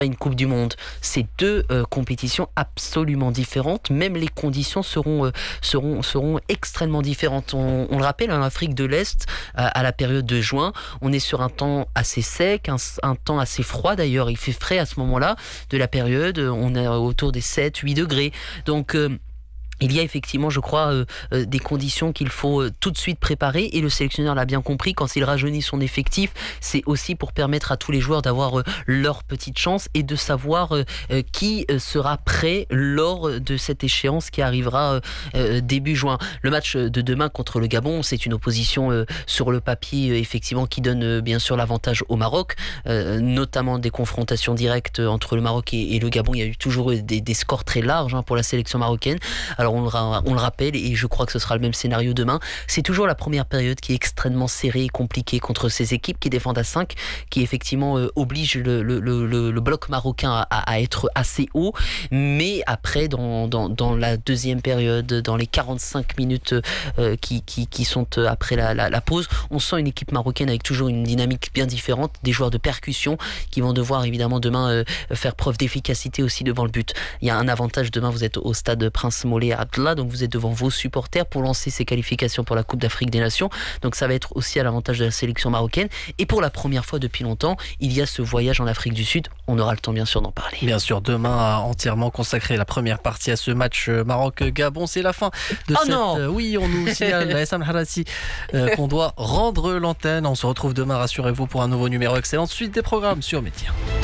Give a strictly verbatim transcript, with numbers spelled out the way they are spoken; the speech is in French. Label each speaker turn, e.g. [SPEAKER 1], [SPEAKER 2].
[SPEAKER 1] une Coupe du Monde. C'est deux euh, compétitions absolument différentes. Même les conditions seront, euh, seront, seront extrêmement différentes. On, on le rappelle, en Afrique de l'Est, euh, à la période de juin, on est sur un temps assez sec, un, un temps assez froid d'ailleurs. Il fait frais à ce moment-là de la période. On est autour des sept huit degrés. Donc... Euh, Il y a effectivement, je crois, euh, euh, des conditions qu'il faut euh, tout de suite préparer, et le sélectionneur l'a bien compris. Quand il rajeunit son effectif, c'est aussi pour permettre à tous les joueurs d'avoir euh, leur petite chance et de savoir euh, euh, qui euh, sera prêt lors de cette échéance qui arrivera euh, euh, début juin. Le match de demain contre le Gabon, c'est une opposition euh, sur le papier, euh, effectivement, qui donne euh, bien sûr l'avantage au Maroc, euh, notamment des confrontations directes entre le Maroc et, et le Gabon. Il y a eu toujours des, des scores très larges hein, pour la sélection marocaine. Alors On le, on le rappelle, et je crois que ce sera le même scénario demain. C'est toujours la première période qui est extrêmement serrée et compliquée contre ces équipes qui défendent à cinq, qui effectivement euh, oblige le, le, le, le bloc marocain à, à être assez haut. Mais après, dans, dans, dans la deuxième période, dans les quarante-cinq minutes euh, qui, qui, qui sont après la, la, la pause, on sent une équipe marocaine avec toujours une dynamique bien différente, des joueurs de percussion qui vont devoir évidemment demain euh, faire preuve d'efficacité aussi devant le but. Il y a un avantage demain, vous êtes au stade Prince Moulay Abdallah, donc vous êtes devant vos supporters pour lancer ces qualifications pour la Coupe d'Afrique des Nations. Donc ça va être aussi à l'avantage de la sélection marocaine. Et pour la première fois depuis longtemps, il y a ce voyage en Afrique du Sud. On aura le temps bien sûr d'en parler.
[SPEAKER 2] Bien sûr, demain a entièrement consacré la première partie à ce match Maroc-Gabon. C'est la fin de
[SPEAKER 1] oh
[SPEAKER 2] cette...
[SPEAKER 1] non
[SPEAKER 2] euh, oui, on nous signale, la S M Harassi, euh, qu'on doit rendre l'antenne. On se retrouve demain, rassurez-vous, pour un nouveau numéro. Excellente suite des programmes sur Média.